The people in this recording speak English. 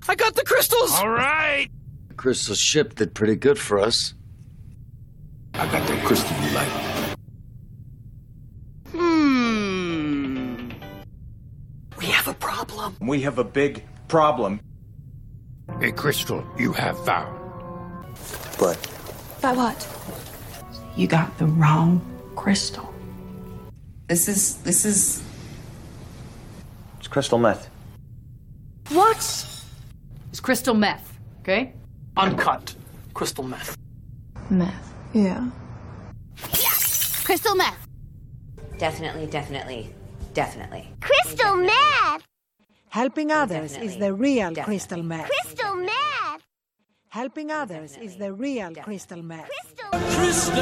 I got the crystals! All right! The crystal ship did pretty good for us. I got that crystal you like. We have a problem. We have a big problem. A crystal you have found. But By what? You got the wrong crystal. This is It's crystal meth. What? It's crystal meth, okay? Uncut crystal meth. Meth. Yeah. Crystal meth. definitely. Crystal meth. Helping others is the real Definitely. crystal meth. Crystal meth. Helping others is the real crystal meth. Crystal